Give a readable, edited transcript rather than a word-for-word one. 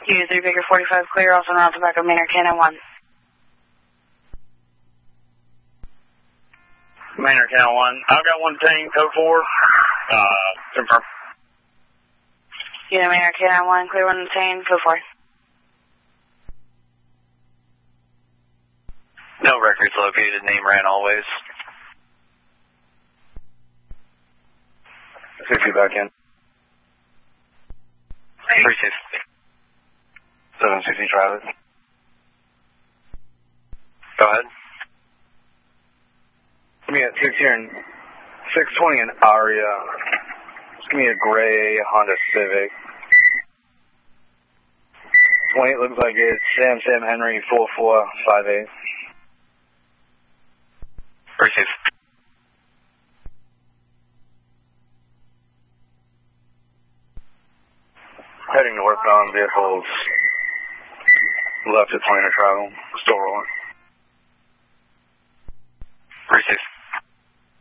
U3 Baker 45 clear, also on tobacco, Maynard Cannon 1. Maynard Cannon 1. I've got one detained, code 4. Confirm. Unit Maynard Cannon 1, clear 1 detained, code 4. No records located, name ran always. 60 back in. 360. 760 private. Go ahead. Give me a 6 here and 620 in Aria. Just give me a gray Honda Civic. 28 looks like it's Sam Henry 4458. Receive. Heading northbound, vehicles left at Plano Travel. Still rolling.